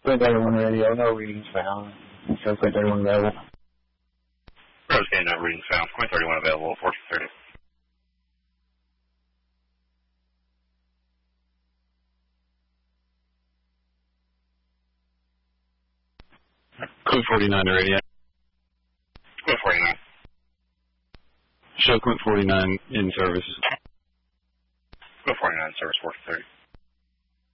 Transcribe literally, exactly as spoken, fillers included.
Quint thirty-one radio, no readings found. So Quint thirty-one available. Rose Gate, no readings found. Quint thirty-one available, fourteen thirty. Quint forty-nine to radio. Quint forty-nine. Show Quint forty-nine in service. Quint forty-nine, service fourteen thirty.